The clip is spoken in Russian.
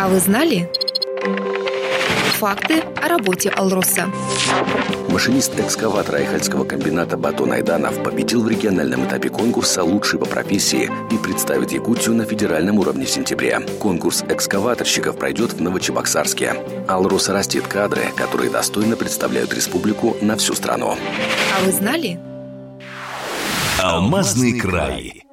А вы знали? Факты о работе «Алроса». Машинист экскаватора Айхальского комбината Батон Айданов победил в региональном этапе конкурса «Лучший по профессии» и представит Якутию на федеральном уровне в сентябре. Конкурс экскаваторщиков пройдет в Новочебоксарске. «Алроса» растит кадры, которые достойно представляют республику на всю страну. А вы знали? Алмазный край.